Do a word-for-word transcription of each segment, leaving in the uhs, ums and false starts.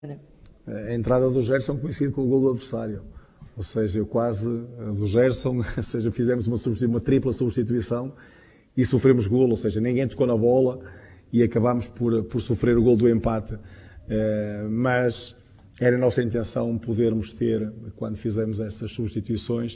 A entrada do Gerson coincide com o gol do adversário. Ou seja, eu quase, a do Gerson, ou seja, fizemos uma, uma tripla substituição e sofremos gol, ou seja, ninguém tocou na bola e acabámos por, por sofrer o gol do empate. Uh, mas era a nossa intenção podermos ter, quando fizemos essas substituições,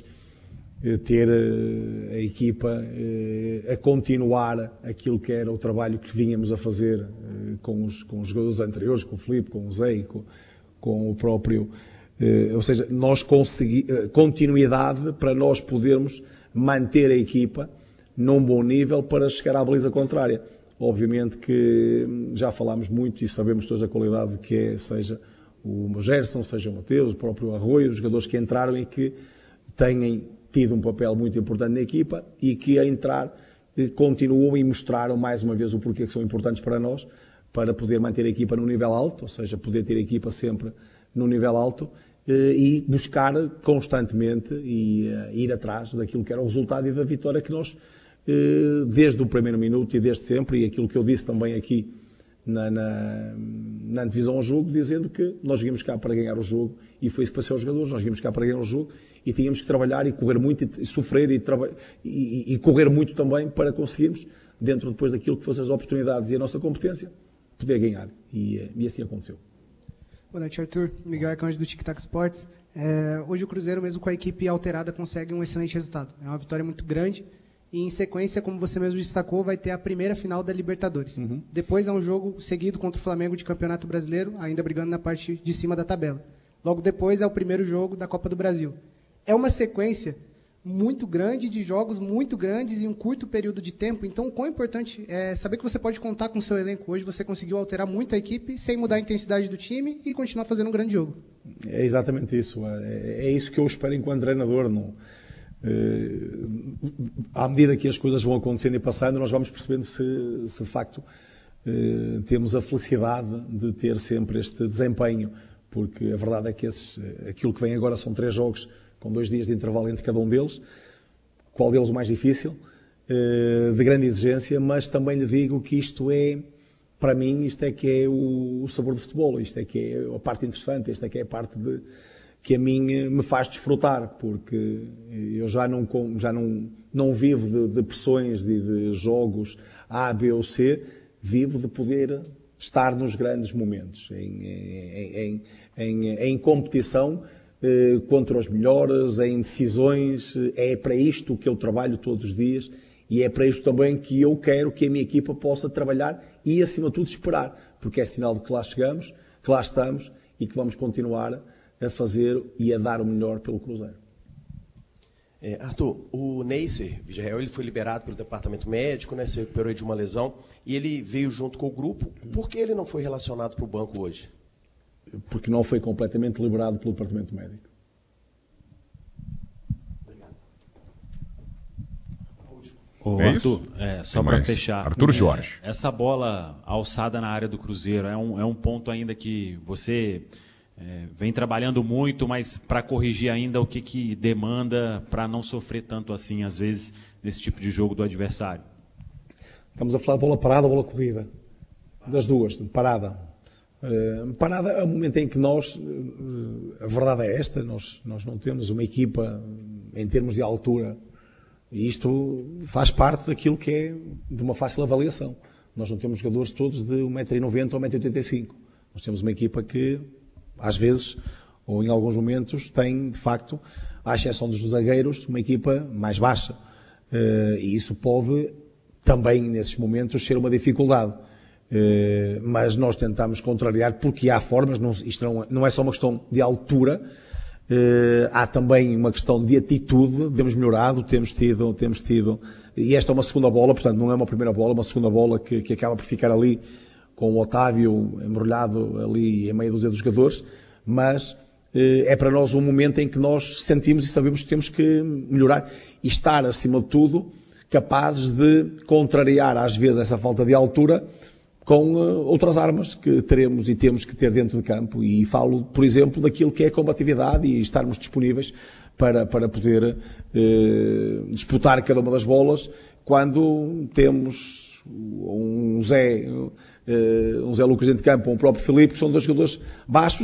ter uh, a equipa uh, a continuar aquilo que era o trabalho que vínhamos a fazer uh, com, os, com os jogadores anteriores, com o Filipe, com o Zé e com, com o próprio... Uh, ou seja, nós consegui, uh, continuidade para nós podermos manter a equipa num bom nível para chegar à baliza contrária. Obviamente que já falámos muito e sabemos toda a qualidade que é, seja o Gerson, seja o Mateus, o próprio Arroio, os jogadores que entraram e que têm tido um papel muito importante na equipa e que a entrar continuam e mostraram mais uma vez o porquê que são importantes para nós, para poder manter a equipa no nível alto, ou seja, poder ter a equipa sempre no nível alto e buscar constantemente e ir atrás daquilo que era o resultado e da vitória que nós, desde o primeiro minuto e desde sempre, e aquilo que eu disse também aqui na, na, na antevisão ao jogo, dizendo que nós viemos cá para ganhar o jogo e foi isso que passou aos jogadores, nós viemos cá para ganhar o jogo e tínhamos que trabalhar e correr muito e, e sofrer e, e, e correr muito também para conseguirmos, dentro depois daquilo que fossem as oportunidades e a nossa competência, poder ganhar. E, e assim aconteceu. Boa noite, Arthur. Miguel Arcanjo do Tic Tac Sports. É, hoje o Cruzeiro, mesmo com a equipe alterada, consegue um excelente resultado. É uma vitória muito grande e, em sequência, como você mesmo destacou, vai ter a primeira final da Libertadores. Uhum. Depois há um jogo seguido contra o Flamengo de Campeonato Brasileiro, ainda brigando na parte de cima da tabela. Logo depois é o primeiro jogo da Copa do Brasil. É uma sequência muito grande de jogos muito grandes em um curto período de tempo. Então, o quão importante é saber que você pode contar com o seu elenco hoje. Você conseguiu alterar muito a equipe sem mudar a intensidade do time e continuar fazendo um grande jogo. É exatamente isso. É, é isso que eu espero enquanto treinador. Não, é, à medida que as coisas vão acontecendo e passando, nós vamos percebendo se, se de facto é, temos a felicidade de ter sempre este desempenho. Porque a verdade é que esses, aquilo que vem agora são três jogos com dois dias de intervalo entre cada um deles, qual deles o mais difícil, de grande exigência, mas também lhe digo que isto é, para mim, isto é que é o sabor do futebol, isto é que é a parte interessante, isto é que é a parte de, que a mim me faz desfrutar, porque eu já não, já não, não vivo de, de pressões, de, de jogos A, B ou C, vivo de poder estar nos grandes momentos, em, em, em, em, em competição, contra os melhores, em decisões. É para isto que eu trabalho todos os dias e é para isto também que eu quero que a minha equipa possa trabalhar e, acima de tudo, esperar, porque é sinal de que lá chegamos, que lá estamos e que vamos continuar a fazer e a dar o melhor pelo Cruzeiro. É, Arthur, o Neisser Villarreal, ele foi liberado pelo departamento médico, né, se recuperou de uma lesão e ele veio junto com o grupo. Por que ele não foi relacionado para o banco hoje? Porque não foi completamente liberado pelo departamento médico. Ô, é Arthur, é, só para fechar. Arthur Jorge. É, essa bola alçada na área do Cruzeiro é um, é um ponto ainda que você é, vem trabalhando muito, mas para corrigir ainda o que, que demanda para não sofrer tanto assim, às vezes, nesse tipo de jogo do adversário. Estamos a falar de bola parada ou bola corrida? Das duas, parada. Uh, parada é o momento em que nós, uh, a verdade é esta, nós, nós não temos uma equipa em termos de altura e isto faz parte daquilo que é de uma fácil avaliação. Nós não temos jogadores todos de um metro e noventa ou um metro e oitenta e cinco. Nós temos uma equipa que, às vezes, ou em alguns momentos, tem, de facto, à exceção dos zagueiros, uma equipa mais baixa. Uh, e isso pode também, nesses momentos, ser uma dificuldade. Uh, mas nós tentamos contrariar porque há formas, não, isto não, não é só uma questão de altura, uh, há também uma questão de atitude, temos melhorado, temos tido, temos tido, e esta é uma segunda bola, portanto não é uma primeira bola, uma segunda bola que, que acaba por ficar ali com o Otávio embrulhado ali em meio dos jogadores, mas uh, é para nós um momento em que nós sentimos e sabemos que temos que melhorar e estar acima de tudo capazes de contrariar às vezes essa falta de altura com uh, outras armas que teremos e temos que ter dentro de campo. E falo, por exemplo, daquilo que é a combatividade e estarmos disponíveis para, para poder uh, disputar cada uma das bolas quando temos um Zé uh, um Zé Lucas dentro de campo ou um próprio Filipe, que são dois jogadores baixos,